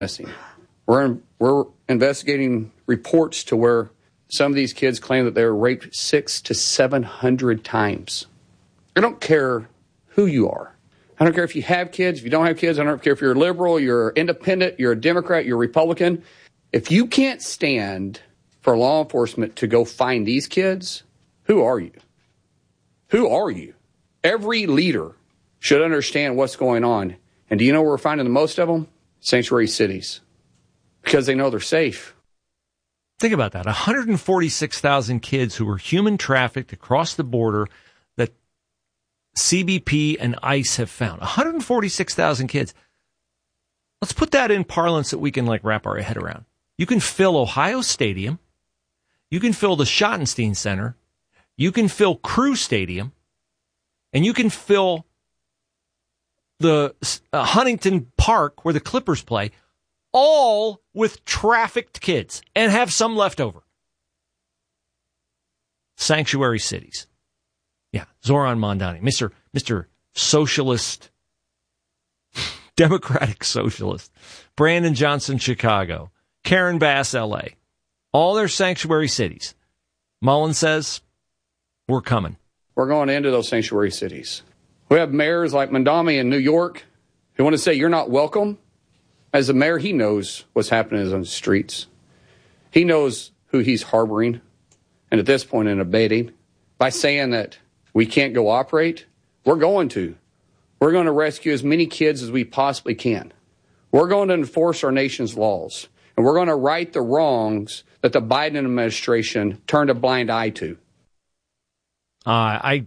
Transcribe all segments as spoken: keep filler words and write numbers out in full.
We're in, we're investigating reports to where some of these kids claim that they were raped six to seven hundred times. I don't care who you are. I don't care if you have kids, if you don't have kids. I don't care if you're a liberal, you're independent, you're a Democrat, you're a Republican. If you can't stand for law enforcement to go find these kids, who are you? Who are you? Every leader should understand what's going on. And do you know where we're finding the most of them? Sanctuary cities. Because they know they're safe. Think about that. one hundred forty-six thousand kids who were human trafficked across the border that C B P and ICE have found. one hundred forty-six thousand kids. Let's put that in parlance that we can like wrap our head around. You can fill Ohio Stadium. You can fill the Schottenstein Center. You can fill Crew Stadium. And you can fill the uh, Huntington Park where the Clippers play, all with trafficked kids and have some left over. Sanctuary cities. Yeah, Zoran Mondani, Mister Mister Socialist, Democratic Socialist, Brandon Johnson, Chicago, Karen Bass, L A, all their sanctuary cities. Mullen says, we're coming. We're going into those sanctuary cities. We have mayors like Mondani in New York who want to say you're not welcome. As a mayor, he knows what's happening on the streets. He knows who he's harboring, and at this point in abating, by saying that we can't go operate. We're going to. We're going to rescue as many kids as we possibly can. We're going to enforce our nation's laws, and we're going to right the wrongs that the Biden administration turned a blind eye to. Uh, I,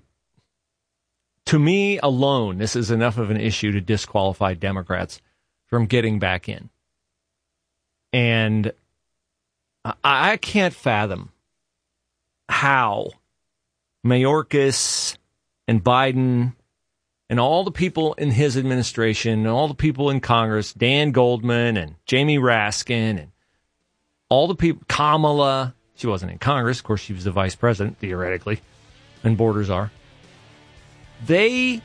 to me alone, this is enough of an issue to disqualify Democrats from getting back in. And I, I can't fathom how Mayorkas and Biden and all the people in his administration and all the people in Congress, Dan Goldman and Jamie Raskin and all the people, Kamala, she wasn't in Congress, of course she was the vice president, theoretically, and borders are. They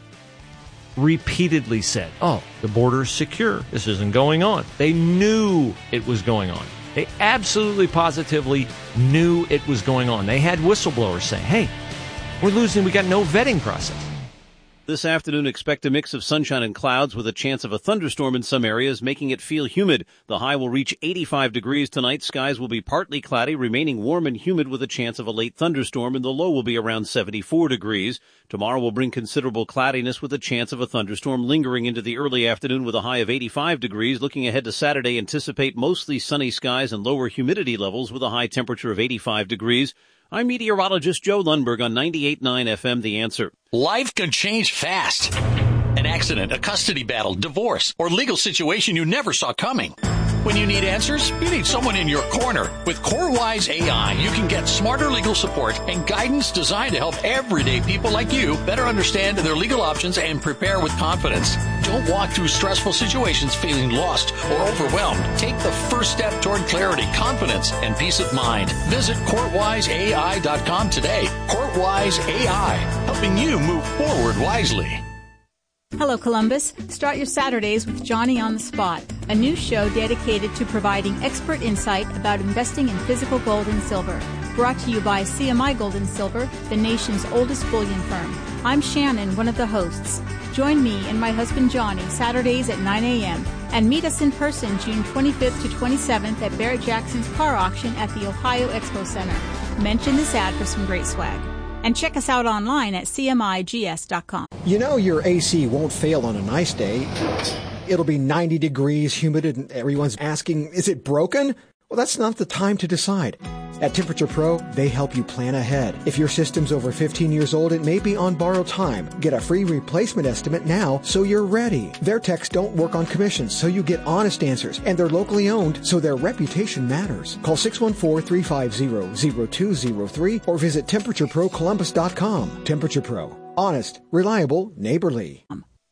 repeatedly said, oh, the border's secure. This isn't going on. They knew it was going on. They absolutely positively knew it was going on. They had whistleblowers saying, hey, we're losing. We got no vetting process. This afternoon, expect a mix of sunshine and clouds with a chance of a thunderstorm in some areas, making it feel humid. The high will reach eighty-five degrees tonight. Skies will be partly cloudy, remaining warm and humid with a chance of a late thunderstorm, and the low will be around seventy-four degrees. Tomorrow will bring considerable cloudiness with a chance of a thunderstorm lingering into the early afternoon with a high of eighty-five degrees. Looking ahead to Saturday, anticipate mostly sunny skies and lower humidity levels with a high temperature of eighty-five degrees. I'm meteorologist Joe Lundberg on ninety-eight point nine F M, The Answer. Life can change fast. An accident, a custody battle, divorce, or legal situation you never saw coming. When you need answers, you need someone in your corner. With CoreWise A I, you can get smarter legal support and guidance designed to help everyday people like you better understand their legal options and prepare with confidence. Don't walk through stressful situations feeling lost or overwhelmed. Take the first step toward clarity, confidence, and peace of mind. Visit court wise A I dot com today. CourtWise A I, helping you move forward wisely. Hello, Columbus. Start your Saturdays with Johnny on the Spot, a new show dedicated to providing expert insight about investing in physical gold and silver. Brought to you by C M I Gold and Silver, the nation's oldest bullion firm. I'm Shannon, one of the hosts. Join me and my husband Johnny Saturdays at nine a.m. and meet us in person June twenty-fifth to twenty-seventh at Barrett Jackson's car auction at the Ohio Expo Center. Mention this ad for some great swag. And check us out online at C M I G S dot com. You know your A C won't fail on a nice day. It'll be ninety degrees, humid, and everyone's asking, is it broken? Well, that's not the time to decide. At Temperature Pro, they help you plan ahead. If your system's over fifteen years old, it may be on borrowed time. Get a free replacement estimate now so you're ready. Their techs don't work on commissions, so you get honest answers. And they're locally owned, so their reputation matters. Call six one four, three five zero, zero two zero three or visit temperature pro columbus dot com. Temperature Pro. Honest, reliable, neighborly.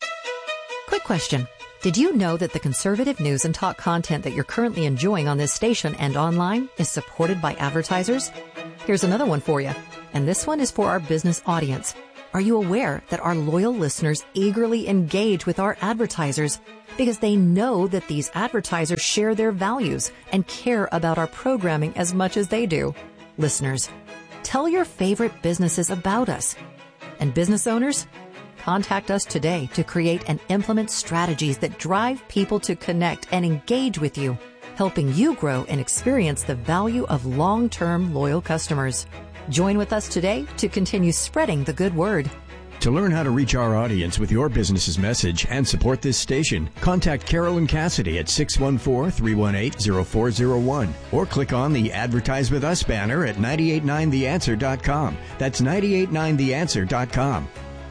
Quick question. Did you know that the conservative news and talk content that you're currently enjoying on this station and online is supported by advertisers? Here's another one for you. And this one is for our business audience. Are you aware that our loyal listeners eagerly engage with our advertisers because they know that these advertisers share their values and care about our programming as much as they do. Listeners, tell your favorite businesses about us. And business owners, contact us today to create and implement strategies that drive people to connect and engage with you, helping you grow and experience the value of long-term loyal customers. Join with us today to continue spreading the good word. To learn how to reach our audience with your business's message and support this station, contact Carolyn Cassidy at six one four, three one eight, zero four zero one or click on the Advertise With Us banner at nine eight nine the answer dot com. That's nine eight nine the answer dot com.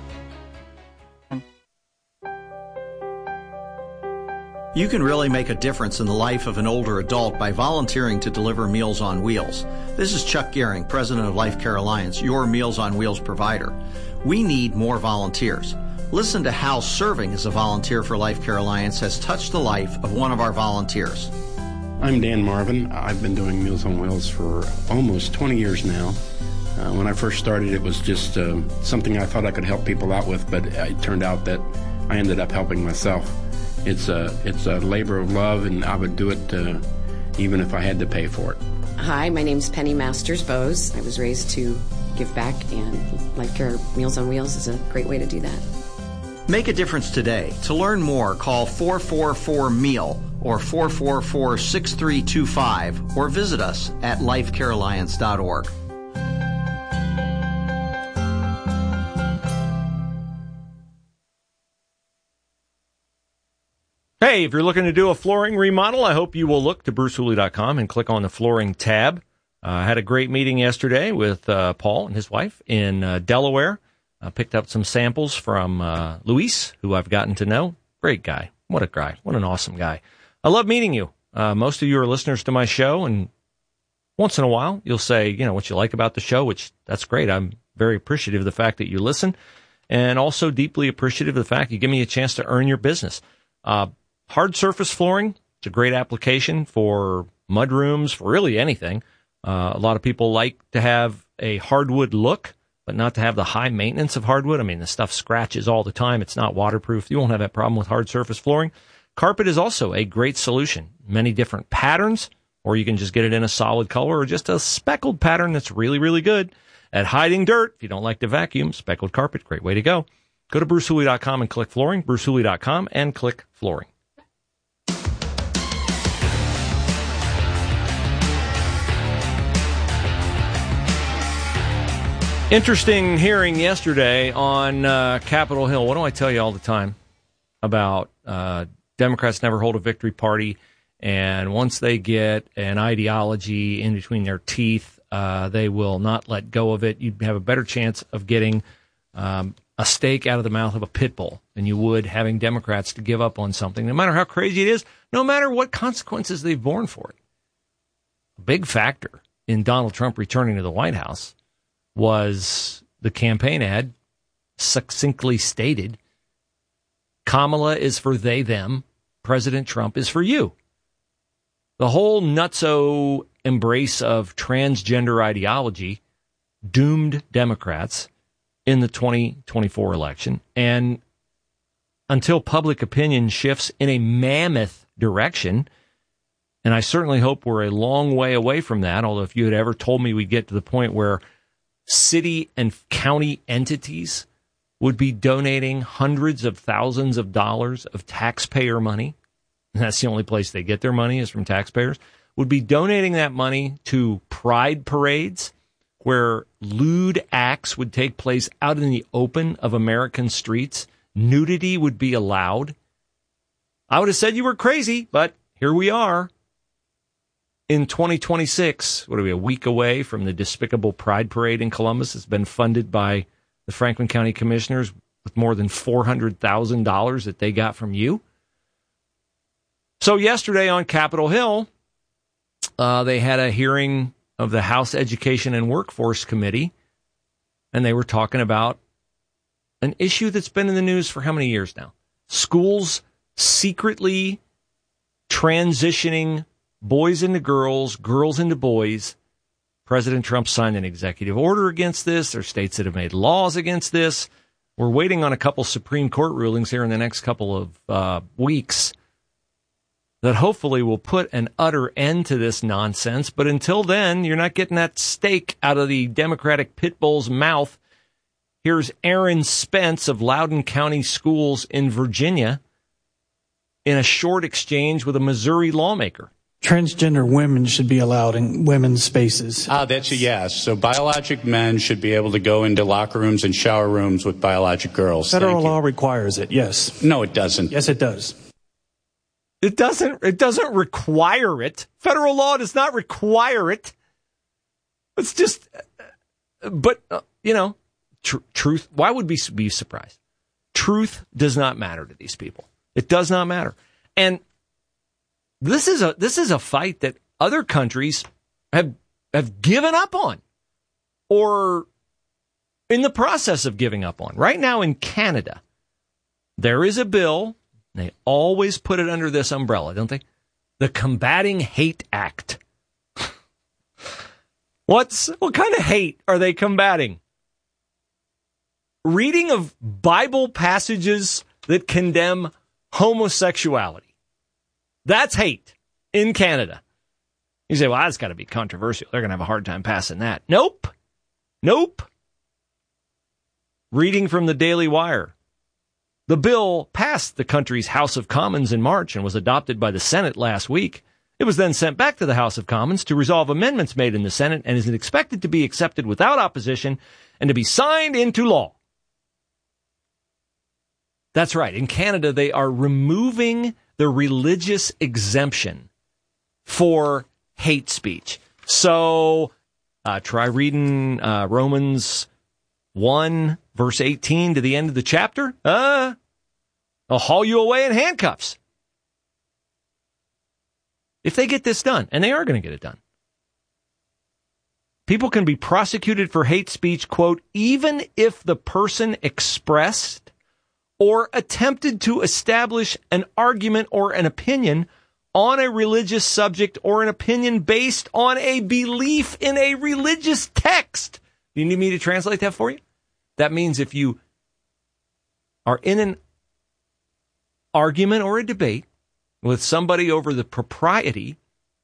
You can really make a difference in the life of an older adult by volunteering to deliver Meals on Wheels. This is Chuck Gehring, president of Life Care Alliance, your Meals on Wheels provider. We need more volunteers. Listen to how serving as a volunteer for Life Care Alliance has touched the life of one of our volunteers. I'm Dan Marvin. I've been doing Meals on Wheels for almost twenty years now. Uh, when I first started, it was just uh, something I thought I could help people out with, but it turned out that I ended up helping myself. It's a, it's a labor of love, and I would do it uh, even if I had to pay for it. Hi, my name's Penny Masters Bose. I was raised to give back, and Life Care Meals on Wheels is a great way to do that. Make a difference today. To learn more, call four four four M E A L or four four four, six three two five or visit us at life care alliance dot org. Hey, if you're looking to do a flooring remodel, I hope you will look to bruce hooley dot com and click on the flooring tab. I uh, had a great meeting yesterday with uh, Paul and his wife in uh, Delaware. I picked up some samples from uh, Luis, who I've gotten to know. Great guy. What a guy. What an awesome guy. I love meeting you. Uh, most of you are listeners to my show, and once in a while you'll say, you know, what you like about the show, which that's great. I'm very appreciative of the fact that you listen, and also deeply appreciative of the fact you give me a chance to earn your business. Uh, hard surface flooring, it's a great application for mud rooms, for really anything. Uh, a lot of people like to have a hardwood look, but not to have the high maintenance of hardwood. I mean, the stuff scratches all the time. It's not waterproof. You won't have that problem with hard surface flooring. Carpet is also a great solution. Many different patterns, or you can just get it in a solid color or just a speckled pattern that's really, really good at hiding dirt. If you don't like to vacuum, speckled carpet, great way to go. Go to bruce hooley dot com and click flooring, bruce hooley dot com and click flooring. Interesting hearing yesterday on uh, Capitol Hill. What do I tell you all the time about uh, Democrats never hold a victory party, and once they get an ideology in between their teeth, uh, they will not let go of it. You have a better chance of getting um, a steak out of the mouth of a pit bull than you would having Democrats to give up on something, no matter how crazy it is, no matter what consequences they've borne for it. A big factor in Donald Trump returning to the White House was the campaign ad succinctly stated, Kamala is for they, them, President Trump is for you. The whole nutso embrace of transgender ideology doomed Democrats in the twenty twenty-four election. And until public opinion shifts in a mammoth direction, and I certainly hope we're a long way away from that, although if you had ever told me we'd get to the point where city and county entities would be donating hundreds of thousands of dollars of taxpayer money, and that's the only place they get their money is from taxpayers, would be donating that money to pride parades where lewd acts would take place out in the open of American streets. Nudity would be allowed. I would have said you were crazy, but here we are. In twenty twenty-six, what are we, a week away from the despicable Pride Parade in Columbus? It's been funded by the Franklin County Commissioners with more than four hundred thousand dollars that they got from you. So yesterday on Capitol Hill, uh, they had a hearing of the House Education and Workforce Committee, and they were talking about an issue that's been in the news for how many years now? Schools secretly transitioning boys into girls, girls into boys. President Trump signed an executive order against this. There are states that have made laws against this. We're waiting on a couple Supreme Court rulings here in the next couple of uh, weeks that hopefully will put an utter end to this nonsense. But until then, you're not getting that steak out of the Democratic pit bull's mouth. Here's Aaron Spence of Loudoun County Schools in Virginia in a short exchange with a Missouri lawmaker. Transgender women should be allowed in women's spaces. Ah, that's a yes. So biologic men should be able to go into locker rooms and shower rooms with biologic girls. Federal law requires it, yes. No, it doesn't. Yes, it does. It doesn't, it doesn't require it. Federal law does not require it. It's just, but, uh, you know, tr- truth, why would we be surprised? Truth does not matter to these people. It does not matter. And This is a this is a fight that other countries have have given up on or in the process of giving up on. Right now in Canada, there is a bill, and they always put it under this umbrella, don't they? The Combating Hate Act. What's what kind of hate are they combating? Reading of Bible passages that condemn homosexuality. That's hate in Canada. You say, well, that's got to be controversial. They're going to have a hard time passing that. Nope. Nope. Reading from the Daily Wire. The bill passed the country's House of Commons in March and was adopted by the Senate last week. It was then sent back to the House of Commons to resolve amendments made in the Senate and is expected to be accepted without opposition and to be signed into law. That's right. In Canada, they are removing the religious exemption for hate speech. So uh, try reading uh, Romans one, verse eighteen to the end of the chapter. Uh, I'll haul you away in handcuffs. If they get this done, and they are going to get it done, people can be prosecuted for hate speech, quote, even if the person expressed or attempted to establish an argument or an opinion on a religious subject or an opinion based on a belief in a religious text. Do you need me to translate that for you? That means if you are in an argument or a debate with somebody over the propriety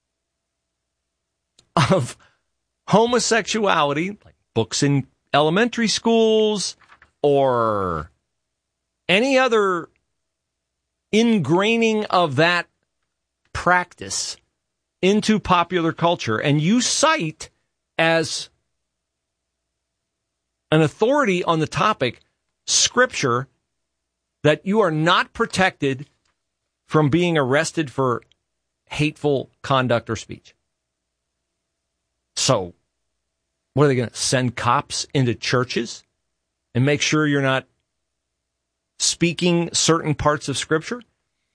of homosexuality, like books in elementary schools or any other ingraining of that practice into popular culture, and you cite as an authority on the topic scripture that you are not protected from being arrested for hateful conduct or speech. So, what are they going to send cops into churches and make sure you're not speaking certain parts of Scripture?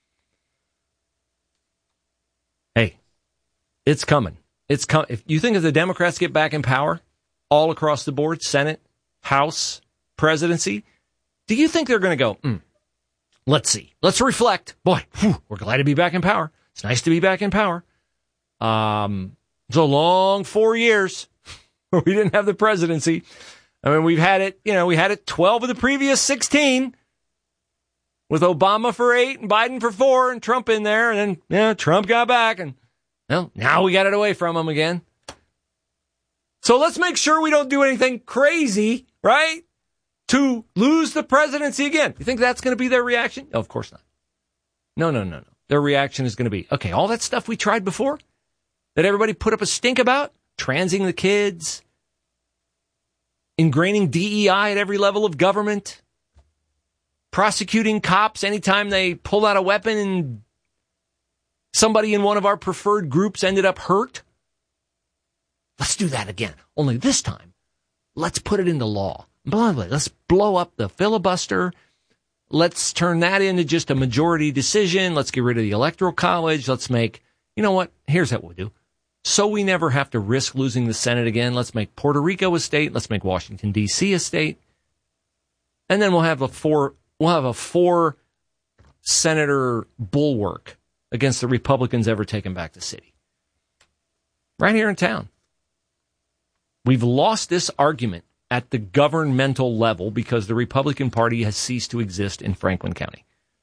Hey, it's coming. It's com- If you think if the Democrats get back in power, all across the board, Senate, House, presidency, do you think they're going to go, mm, let's see, let's reflect. Boy, whew, we're glad to be back in power. It's nice to be back in power. Um, it's a long four years where we didn't have the presidency. I mean, we've had it, you know, we had it twelve of the previous sixteen. With Obama for eight and Biden for four and Trump in there. And then, you know, Trump got back and, well, now we got it away from him again. So let's make sure we don't do anything crazy, right? To lose the presidency again. You think that's going to be their reaction? No, of course not. No, no, no, no. Their reaction is going to be, okay, all that stuff we tried before that everybody put up a stink about, transing the kids, ingraining D E I at every level of government, prosecuting cops anytime they pull out a weapon and somebody in one of our preferred groups ended up hurt. Let's do that again. Only this time, let's put it into law. Blah, blah. Let's blow up the filibuster. Let's turn that into just a majority decision. Let's get rid of the Electoral College. Let's make, you know what? Here's what we'll do. So we never have to risk losing the Senate again. Let's make Puerto Rico a state. Let's make Washington, D C a state. And then we'll have a four, we'll have a four senator bulwark against the Republicans ever taking back the city. Right here in town. We've lost this argument at the governmental level because the Republican Party has ceased to exist in Franklin County.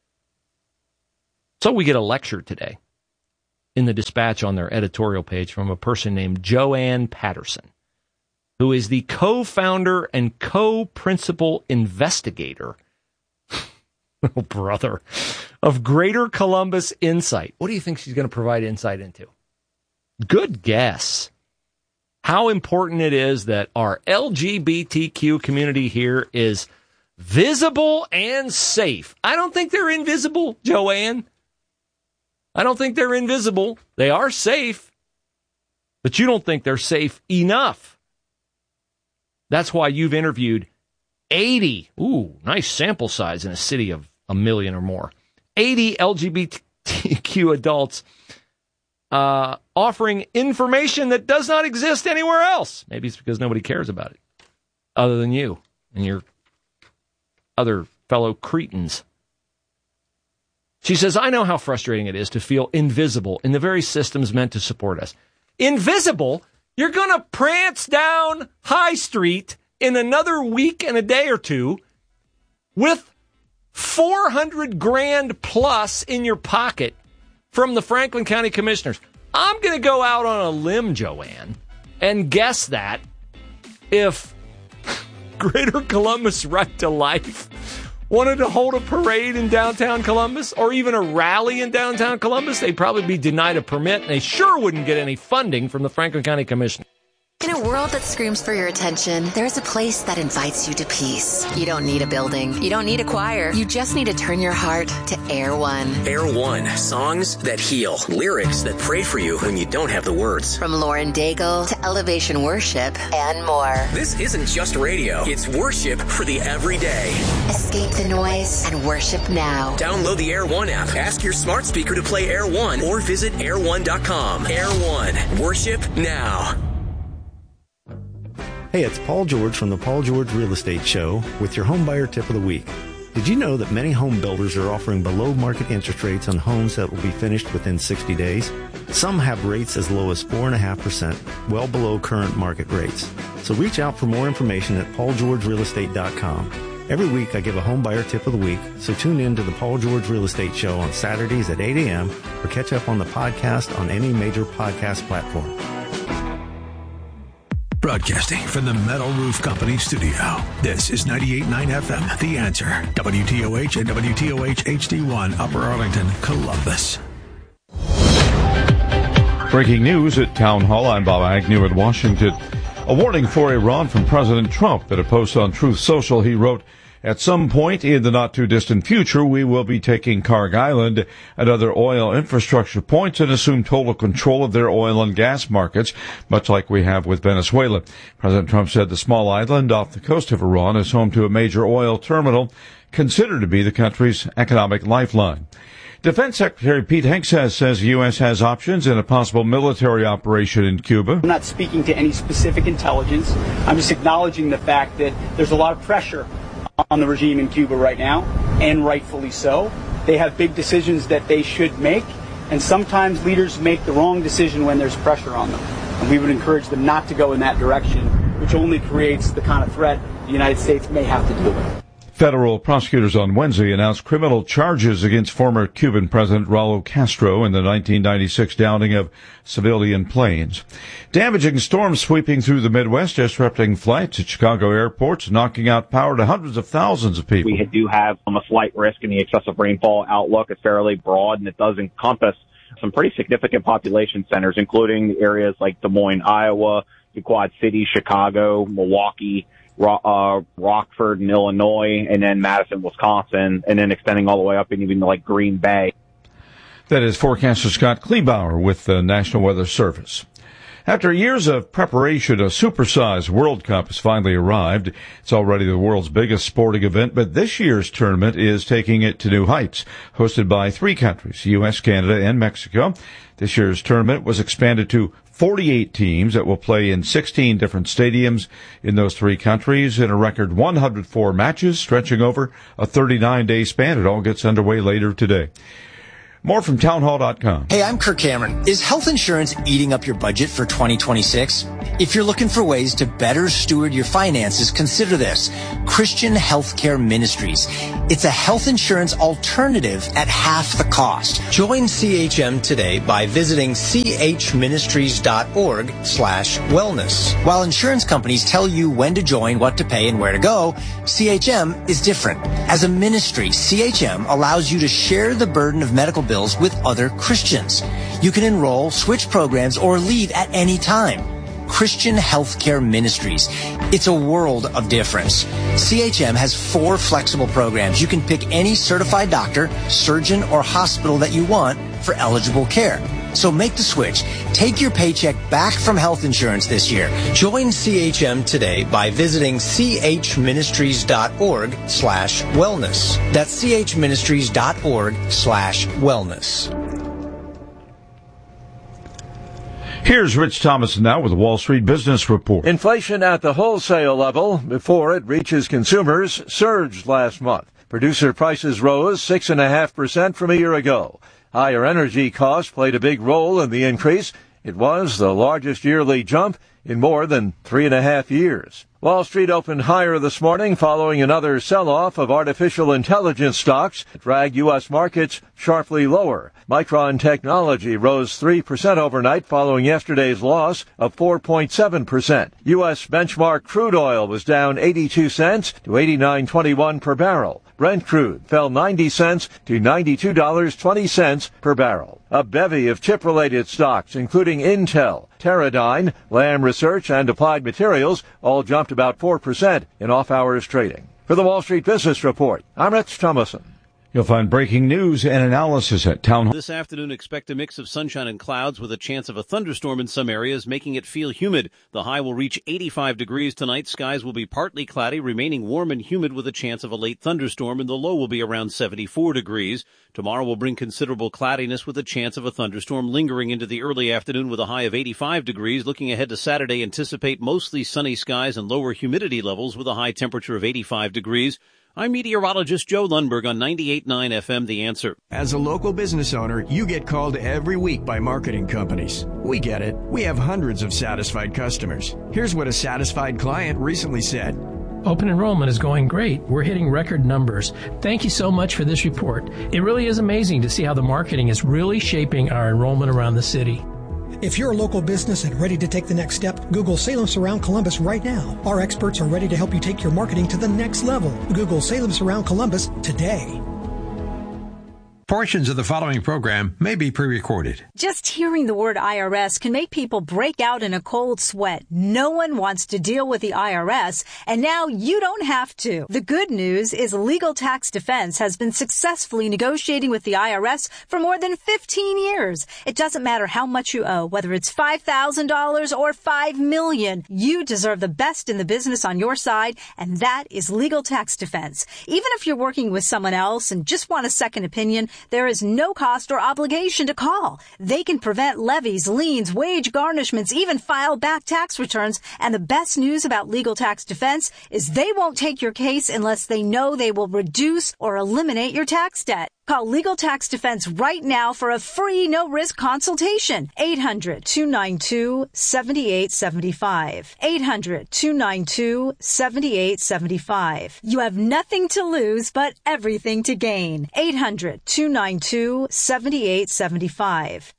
So we get a lecture today in the Dispatch on their editorial page from a person named Joanne Patterson, who is the co-founder and co-principal investigator, oh brother, of Greater Columbus Insight. What do you think she's going to provide insight into? Good guess. How important it is that our L G B T Q community here is visible and safe. I don't think they're invisible, Joanne. I don't think they're invisible. They are safe, but you don't think they're safe enough. That's why you've interviewed eighty, ooh, nice sample size in a city of a million or more, eighty L G B T Q adults uh, offering information that does not exist anywhere else. Maybe it's because nobody cares about it other than you and your other fellow cretins. She says, I know how frustrating it is to feel invisible in the very systems meant to support us. Invisible? You're going to prance down High Street in another week and a day or two with four hundred grand plus in your pocket from the Franklin County Commissioners. I'm going to go out on a limb, Joanne, and guess that if Greater Columbus Right to Life wanted to hold a parade in downtown Columbus or even a rally in downtown Columbus, they'd probably be denied a permit, and they sure wouldn't get any funding from the Franklin County Commission. In a world that screams for your attention, there's a place that invites you to peace. You don't need a building. You don't need a choir. You just need to turn your heart to Air One. Air One. Songs that heal. Lyrics that pray for you when you don't have the words. From Lauren Daigle to Elevation Worship and more. This isn't just radio. It's worship for the everyday. Escape the noise and worship now. Download the Air One app. Ask your smart speaker to play Air One or visit air one dot com. Air One. Worship now. Hey, it's Paul George from the Paul George Real Estate Show with your home buyer tip of the week. Did you know that many home builders are offering below market interest rates on homes that will be finished within sixty days? Some have rates as low as four point five percent, well below current market rates. So reach out for more information at paul george real estate dot com. Every week I give a home buyer tip of the week, so tune in to the Paul George Real Estate Show on Saturdays at eight a.m. or catch up on the podcast on any major podcast platform. Broadcasting from the Metal Roof Company studio. This is ninety-eight point nine F M, The Answer. W T O H and W T O H H D one, Upper Arlington, Columbus. Breaking news at Town Hall. I'm Bob Agnew in Washington. A warning for Iran from President Trump. In a post on Truth Social, he wrote, at some point in the not-too-distant future, we will be taking Karg Island and other oil infrastructure points and assume total control of their oil and gas markets, much like we have with Venezuela. President Trump said the small island off the coast of Iran is home to a major oil terminal, considered to be the country's economic lifeline. Defense Secretary Pete Hegseth says the U S has options in a possible military operation in Cuba. I'm not speaking to any specific intelligence. I'm just acknowledging the fact that there's a lot of pressure on the regime in Cuba right now, and rightfully so. They have big decisions that they should make, and sometimes leaders make the wrong decision when there's pressure on them. And we would encourage them not to go in that direction, which only creates the kind of threat the United States may have to deal with. Federal prosecutors on Wednesday announced criminal charges against former Cuban President Raul Castro in the nineteen ninety-six downing of civilian planes. Damaging storms sweeping through the Midwest, disrupting flights at Chicago airports, knocking out power to hundreds of thousands of people. We do have um, a slight risk in the excessive rainfall outlook. It's fairly broad, and it does encompass some pretty significant population centers, including areas like Des Moines, Iowa, the Quad Cities, Chicago, Milwaukee, Uh, Rockford in Illinois, and then Madison, Wisconsin, and then extending all the way up and even like Green Bay. That is forecaster Scott Kleebauer with the National Weather Service. After years of preparation, a supersized World Cup has finally arrived. It's already the world's biggest sporting event, but this year's tournament is taking it to new heights. Hosted by three countries, U S, Canada, and Mexico, this year's tournament was expanded to forty-eight teams that will play in sixteen different stadiums in those three countries in a record one hundred four matches stretching over a thirty-nine day span. It all gets underway later today. More from townhall dot com. Hey, I'm Kirk Cameron. Is health insurance eating up your budget for twenty twenty-six? If you're looking for ways to better steward your finances, consider this. Christian Healthcare Ministries. It's a health insurance alternative at half the cost. Join C H M today by visiting chministries.org slash wellness. While insurance companies tell you when to join, what to pay, and where to go, C H M is different. As a ministry, C H M allows you to share the burden of medical bills with other Christians. You can enroll, switch programs, or leave at any time. Christian Healthcare Ministries. It's a world of difference. C H M has four flexible programs. You can pick any certified doctor, surgeon, or hospital that you want for eligible care. So make the switch. Take your paycheck back from health insurance this year. Join C H M today by visiting chministries.org slash wellness. That's chministries.org slash wellness. Here's Rich Thomas now with the Wall Street Business Report. Inflation at the wholesale level before it reaches consumers surged last month. Producer prices rose six point five percent from a year ago. Higher energy costs played a big role in the increase. It was the largest yearly jump in more than three and a half years. Wall Street opened higher this morning following another sell-off of artificial intelligence stocks that dragged U S markets sharply lower. Micron Technology rose three percent overnight following yesterday's loss of four point seven percent. U S benchmark crude oil was down eighty-two cents to eighty-nine twenty-one per barrel. Brent crude fell ninety cents to ninety-two dollars and twenty cents per barrel. A bevy of chip-related stocks, including Intel, Teradyne, Lam Research, and Applied Materials, all jumped about four percent in off-hours trading. For the Wall Street Business Report, I'm Rich Thomason. You'll find breaking news and analysis at Town Hall. This afternoon, expect a mix of sunshine and clouds with a chance of a thunderstorm in some areas, making it feel humid. The high will reach eighty-five degrees tonight. Skies will be partly cloudy, remaining warm and humid with a chance of a late thunderstorm, and the low will be around seventy-four degrees. Tomorrow will bring considerable cloudiness with a chance of a thunderstorm lingering into the early afternoon with a high of eighty-five degrees. Looking ahead to Saturday, anticipate mostly sunny skies and lower humidity levels with a high temperature of eighty-five degrees. I'm meteorologist Joe Lundberg on ninety-eight point nine F M, The Answer. As a local business owner, you get called every week by marketing companies. We get it. We have hundreds of satisfied customers. Here's what a satisfied client recently said. Open enrollment is going great. We're hitting record numbers. Thank you so much for this report. It really is amazing to see how the marketing is really shaping our enrollment around the city. If you're a local business and ready to take the next step, Google Salem Surround Columbus right now. Our experts are ready to help you take your marketing to the next level. Google Salem Surround Columbus today. Portions of the following program may be pre-recorded. Just hearing the word I R S can make people break out in a cold sweat. No one wants to deal with the I R S, and now you don't have to. The good news is Legal Tax Defense has been successfully negotiating with the I R S for more than fifteen years. It doesn't matter how much you owe, whether it's five thousand dollars or five million dollars. You deserve the best in the business on your side, and that is Legal Tax Defense. Even if you're working with someone else and just want a second opinion, there is no cost or obligation to call. They can prevent levies, liens, wage garnishments, even file back tax returns. And the best news about Legal Tax Defense is they won't take your case unless they know they will reduce or eliminate your tax debt. Call Legal Tax Defense right now for a free, no-risk consultation. eight hundred, two nine two, seven eight seven five. eight hundred, two nine two, seven eight seven five. You have nothing to lose but everything to gain. eight hundred, two nine two, seven eight seven five.